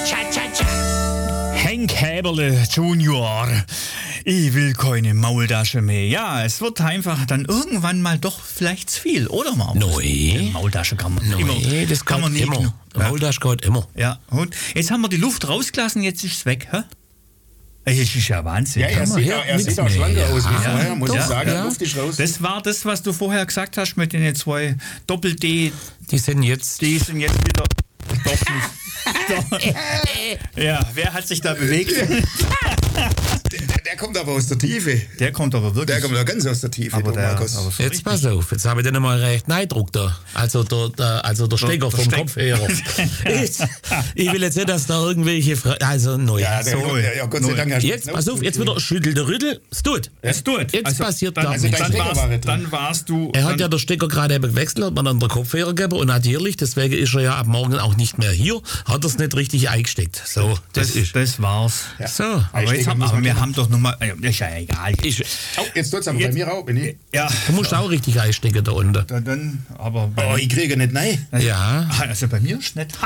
Henk Häberle Junior. Ich will keine Maultasche mehr. Ja, es wird einfach dann irgendwann mal doch vielleicht zu viel, oder Markus? Nein. Maultasche kann man Nein, immer. das kann man geht nie immer. Maultasche geht immer. Ja, und jetzt haben wir die Luft rausgelassen, jetzt ist es weg, hä? Das ist ja Wahnsinn. Ja, er sieht auch schlanker aus wie vorher, muss ich sagen. Ja. Luft ist raus. Das war das, was du vorher gesagt hast mit den zwei Doppel-D. Die sind jetzt wieder doppelt. Ja, wer hat sich da bewegt? Der kommt aber aus der Tiefe. Der kommt aber wirklich. Der kommt ja ganz aus der Tiefe, aber der Markus. aber so jetzt richtig. pass auf, jetzt habe ich den mal recht Neidruck da. Also der Stecker vom Kopfhörer. Ich will jetzt nicht, dass da irgendwelche also neu. Ja, so. Gott sei Dank. Jetzt, pass auf, jetzt wieder schüttelt der Rüttel. Es tut. Es tut. Jetzt passiert dann, gar also nichts. Dann warst du. Er hat ja der Stecker gerade eben gewechselt, hat man dann der Kopfhörer gegeben und natürlich, deswegen ist er ja ab morgen auch nicht mehr hier, hat er es nicht richtig eingesteckt. So, das war's. Ja. So. Aber wir haben doch nochmal. Ist ja egal. Oh, jetzt tut es aber bei mir auch, bin ich. Ja. Du musst auch richtig einstecken da unten. Aber Oh, ich kriege nicht nein. Ja. Also bei mir ist nicht.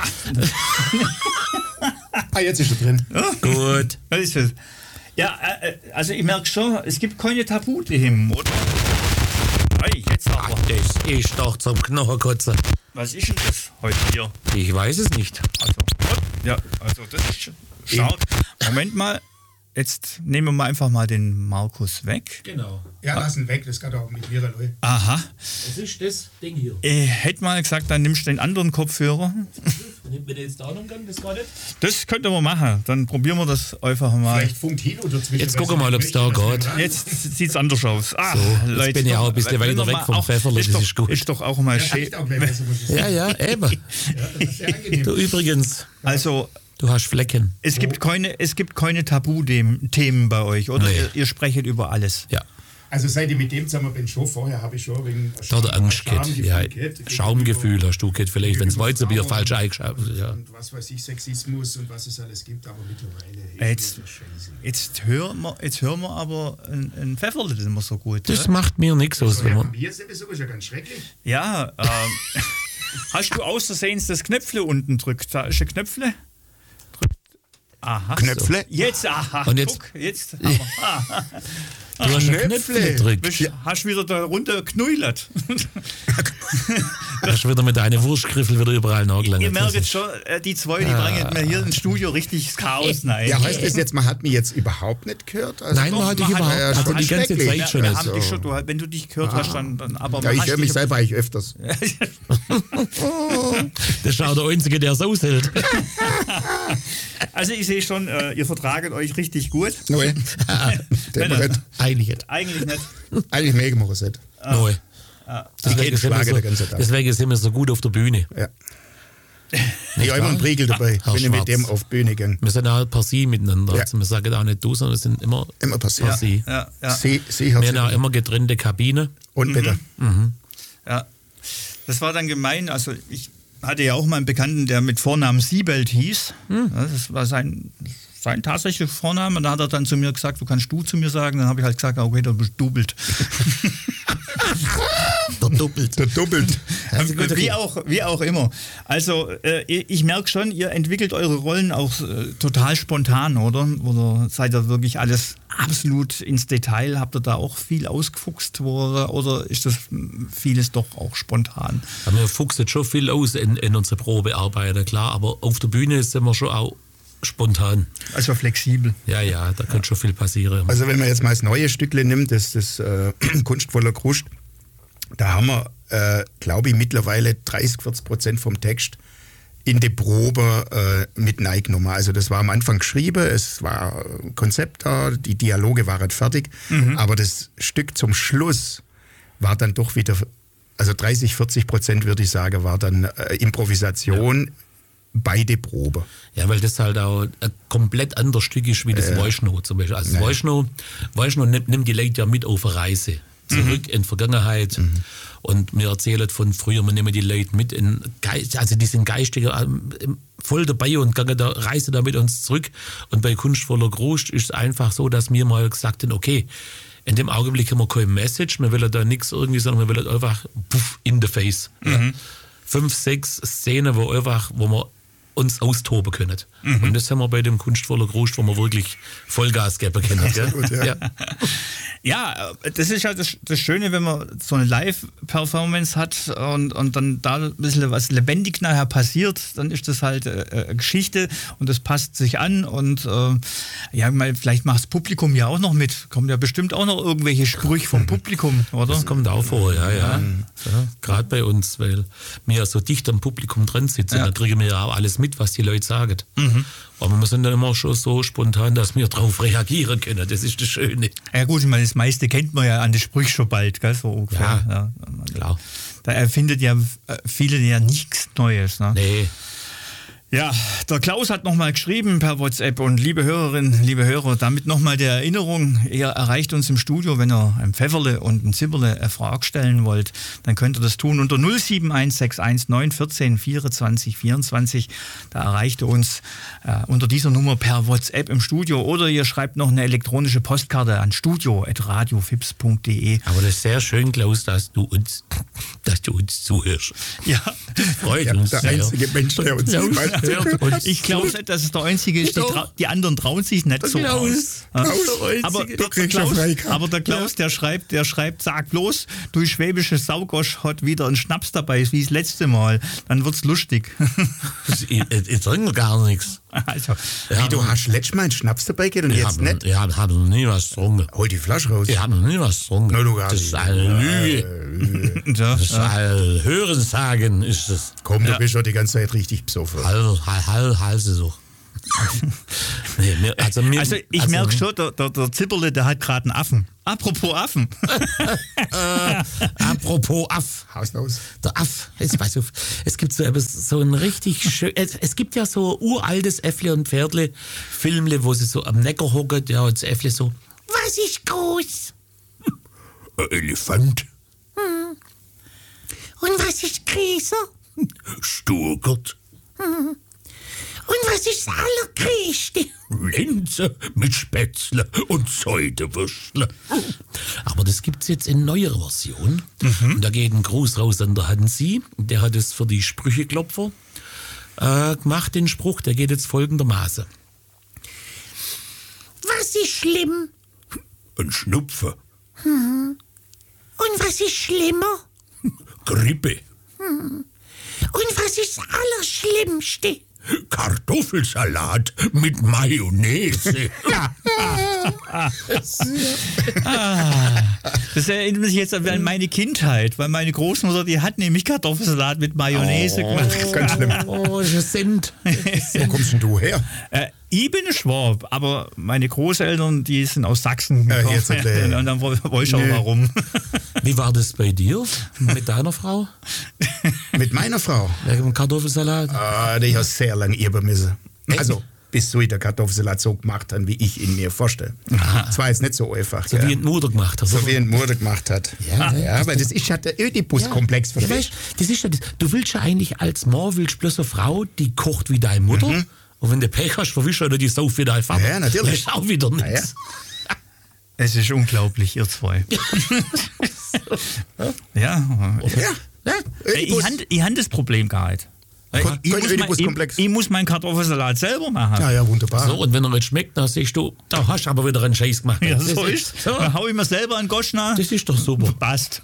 Jetzt ist er drin. Gut. Was ist das? Ja, also ich merke schon, es gibt keine Tabuthemen, oder? Jetzt aber. Das ist doch zum Knochenkotzen. Was ist denn das heute hier? Ich weiß es nicht. Also das ist stark. Moment mal, jetzt nehmen wir mal einfach mal den Markus weg. Genau. Ja, lass ihn weg, das geht auch mit mir, Leute. Aha. Das ist das Ding hier. Ich hätte mal gesagt, dann nimmst du den anderen Kopfhörer. Wenn du jetzt da noch kannst, das war nicht. Das könnten wir machen. Dann probieren wir das einfach mal. Vielleicht funkt Hilo dazwischen. Jetzt gucken wir mal, ob es da geht. Jetzt sieht es anders aus. Ah, So, jetzt Leute, bin ich auch ein bisschen wenn weiter wir weg mal vom auch- Pfefferle, das ist gut. Ist doch auch mal schön. Ja, eben. Das ist sehr angenehm. Du übrigens, Also, du hast Flecken. es gibt keine Tabuthemen bei euch, oder? Nee. Ihr sprecht über alles. Ja. Also seit ich mit dem zusammen bin, schon vorher habe ich schon wegen Da der Angst geht. Ja, Schaumgefühl hast du geht vielleicht, wenn es Weizenbier falsch eingeschaut ist. Ja. Und was weiß ich, Sexismus und was es alles gibt, aber mittlerweile Jetzt, jetzt hören wir aber ein Pfefferle immer so gut. Das ja? macht mir nichts aus. Wenn man, Mir sowieso ist ja ganz schrecklich. Ja, hast du außersehens das Knöpfle unten drückt? Da ist ein Knöpfle. Aha. Knöpfle? So. Jetzt, aha. Und jetzt- Guck, jetzt. Aber, du hast einen Knöpfle gedrückt. hast wieder da runter geknäulert. Du hast wieder mit deinen Wurstgriffel wieder überall nachgelangt. Ihr merkt jetzt schon, die zwei, die bringen mir hier ins Studio richtig das Chaos rein. Ja, heißt das jetzt, man hat mich jetzt überhaupt nicht gehört? Also Nein, man hat dich überhaupt, ja, also schon die ganze schrecklich. Zeit schon wir nicht. haben dich schon, wenn du dich gehört hast, dann aber Ja, man ich hast höre mich dich- selber eigentlich öfters. Das ist auch der Einzige, der es aushält. Also ich sehe schon, ihr vertraget euch richtig gut. Nein, der Männer. nicht. Eigentlich nicht. Eigentlich nicht. Eigentlich mögen wir es nicht. Neu. geht Schwager der ganze Tag. Deswegen sind wir so gut auf der Bühne. Ja. Ich habe immer einen Pregel dabei, Herr wenn ich mit Schwarz. dem auf die Bühne gehe. Wir sind auch per Sie miteinander. Ja. Also wir sagen auch nicht du, sondern wir sind immer Immer per passiert. Sie. Ja, ja, Sie Wir haben auch herzlich. immer getrennte Kabine. Und bitte. ja. Das war dann gemein. Also ich hatte ja auch mal einen Bekannten, der mit Vornamen Siebelt hieß. Ja, das war sein tatsächlicher Vorname. Und da hat er dann zu mir gesagt, du kannst du zu mir sagen. Dann habe ich halt gesagt, okay, du bist doppelt. Der doppelt. Der doppelt. Wie auch immer. Also ich merke schon, ihr entwickelt eure Rollen auch total spontan, oder? Oder seid ihr wirklich alles absolut ins Detail? Habt ihr da auch viel ausgefuchst? Oder ist das vieles doch auch spontan? Aber wir fuchsen schon viel aus in unsere Probearbeiten, klar. Aber auf der Bühne sind wir schon auch spontan. Also flexibel. Ja, da kann schon viel passieren. Also wenn man jetzt mal das neue Stückle nimmt, das kunstvoller Krust, da haben wir, glaube ich, mittlerweile 30-40% vom Text in die Probe mit reingenommen. Also das war am Anfang geschrieben, es war Konzept da, die Dialoge waren fertig, aber das Stück zum Schluss war dann doch wieder, also 30-40% würde ich sagen, war dann Improvisation bei der Probe. Ja, weil das halt auch ein komplett anderes Stück ist wie das Voice Note zum Beispiel. Also Voice Note nimmt die Leute ja mit auf eine Reise. Zurück in die Vergangenheit. Und wir erzählen von früher, wir nehmen die Leute mit in Geist, also die sind geistiger voll dabei und gehen da, reisen da mit uns zurück. Und bei Kunstvoller Krust ist es einfach so, dass wir mal gesagt haben, okay, in dem Augenblick haben wir keine Message, wir wollen da nichts irgendwie, sondern wir wollen einfach puff, in the face. Ja. 5, 6 Szenen, wo wir uns austoben können. Und das haben wir bei dem Kunstvoller Krust, wo wir wirklich Vollgas geben können. Sehr gut, ja. Ja, das ist halt das Schöne, wenn man so eine Live-Performance hat und dann da ein bisschen was lebendig nachher passiert, dann ist das halt eine Geschichte und das passt sich an und vielleicht macht das Publikum ja auch noch mit. Kommen ja bestimmt auch noch irgendwelche Sprüche vom Publikum, oder? Das kommt auch vor, ja. Gerade bei uns, weil wir ja so dicht am Publikum drin sitzen, da kriegen wir ja auch alles mit, was die Leute sagen. Aber wir sind dann immer schon so spontan, dass wir darauf reagieren können. Das ist das Schöne. Ja gut, ich meine, das meiste kennt man ja an den Sprüchen schon bald, gell? So ungefähr. Ja, klar. Da erfindet ja viele ja nichts Neues. Ne? Nee. Ja, der Klaus hat nochmal geschrieben per WhatsApp und liebe Hörerinnen, liebe Hörer, damit nochmal der Erinnerung, ihr erreicht uns im Studio, wenn ihr einem Pfefferle und einem Zipperle eine Frage stellen wollt, dann könnt ihr das tun unter 07161 14 24 24. Da erreicht ihr uns unter dieser Nummer per WhatsApp im Studio oder ihr schreibt noch eine elektronische Postkarte an studio@radiofips.de. Aber das ist sehr schön, Klaus, dass du uns zuhörst. Ja, freut uns der sehr. einzige Mensch, der uns hört. Ich glaube nicht, dass es der Einzige ist. Die anderen trauen sich nicht so aus. Aber der Klaus, der schreibt, sag bloß, du schwäbische Saugosch hat wieder einen Schnaps dabei, wie das letzte Mal. Dann wird's lustig. Ich trinke gar nichts. Also, Wie, du hast letztes Mal einen Schnaps dabei gehabt und jetzt nicht? Ich habe noch nie was getrunken. Hol die Flasche raus. Ich habe noch nie was getrunken. Na, du gar Das nicht. ist eine Lüge. Das ist ein Hörensagen, ist das. Komm, du bist schon die ganze Zeit richtig besoffen. Halse so. Ich merke schon, der Zipperle, der hat gerade einen Affen. Apropos Affen. Apropos Aff. Haus los. Der Aff. Es gibt so ein richtig schön. Es gibt ja so uraltes Äffle und Pferdle Filmle, wo sie so am Neckar hocken, ja, und das Äffle so, was ist groß? Ein Elefant. Und was ist größer? Sturgert. Und was ist das Allergrößte? Linse mit Spätzle und Seidewürstle. Aber das gibt es jetzt in neuer Version. Und da geht ein Gruß raus an der Hansi. Der hat es für die Sprücheklopfer gemacht, den Spruch. Der geht jetzt folgendermaßen. Was ist schlimm? Ein Schnupfen. Und was ist schlimmer? Grippe. Und was ist das Allerschlimmste? Kartoffelsalat mit Mayonnaise. Das erinnert mich jetzt an meine Kindheit, weil meine Großmutter, die hat nämlich Kartoffelsalat mit Mayonnaise gemacht. Ganz schlimm. Oh, das sind. Wo kommst denn du her? Ich bin ein Schwab, aber meine Großeltern, die sind aus Sachsen gekommen. Und dann wollte ich auch warum. Wie war das bei dir mit deiner Frau? Mit meiner Frau? Wegen dem Kartoffelsalat? Die hat sehr lange üben müssen. Also, bis so der Kartoffelsalat so gemacht hat, wie ich ihn mir vorstelle. Das war jetzt nicht so einfach. So wie die Mutter gemacht hat. So wie die Mutter gemacht hat. Ja, aber das ist ja der Ödipus-Komplex. Ja, weißt, das ist ja das. Du willst ja eigentlich als Mann bloß eine Frau, die kocht wie deine Mutter. Und wenn du Pech hast, verwischst du die Sau für dein Vater. Ja, natürlich. Das ist auch wieder nichts. Ja. Es ist unglaublich, ihr zwei. Ja. Ich habe das Problem gehabt. Ich muss meinen Kartoffelsalat selber machen. Ja, wunderbar. So, und wenn er nicht schmeckt, dann siehst du, da hast du aber wieder einen Scheiß gemacht. Ja, so ist es. Dann hau ich mir selber einen Gosch nach. Das ist doch super. Passt.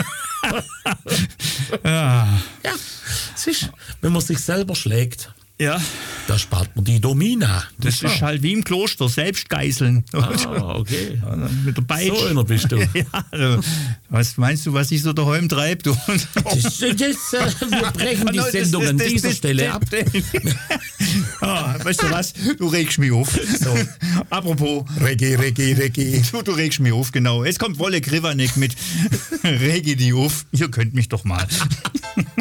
Ja, siehst, wenn man sich selber schlägt, da spart man die Domina. Das ist halt wie im Kloster, Selbstgeißeln. Okay. Mit der Peitsche. So einer bist du. Ja, also, was meinst du, was sich so daheim treibt? Wir brechen die Sendung an dieser Stelle ab. Weißt du was? Du regst mich auf. So. Apropos. Reggae. Du regst mich auf, genau. Jetzt kommt Wolle Krivanek mit Reggae die auf. Ihr könnt mich doch mal.